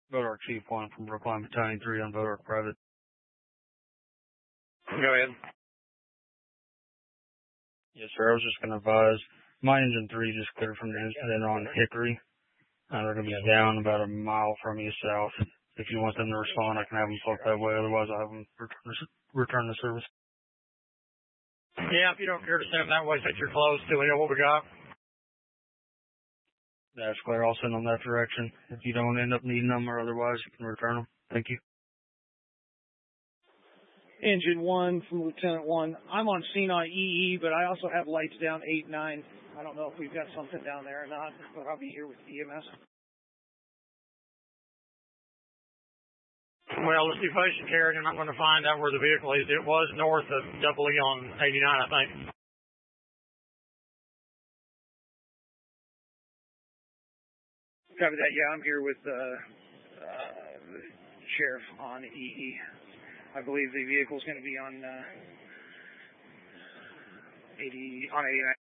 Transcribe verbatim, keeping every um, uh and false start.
Vodark Chief one from Brookline Battalion three on Vodark Private. Go ahead. Yes, sir. I was just going to advise, my engine three just cleared from the incident on Hickory. Uh, they're going to be down about a mile from you south. If you want them to respond, I can have them float that way. Otherwise, I'll have them return, return the service. Yeah, if you don't care to send them that way, since you're close to it, what we got? That's clear. I'll send them that direction. If you don't end up needing them or otherwise, you can return them. Thank you. Engine one from Lieutenant one. I'm on Sinai E E, but I also have lights down eight nine. I don't know if we've got something down there or not, but I'll be here with E M S. Well, let's do patient care, and I'm going to find out where the vehicle is. It was north of Double E on eighty-nine, I think. Copy that. Yeah, I'm here with uh, uh, the sheriff on E E. I believe the vehicle's going to be on uh, eighty on eighty-nine.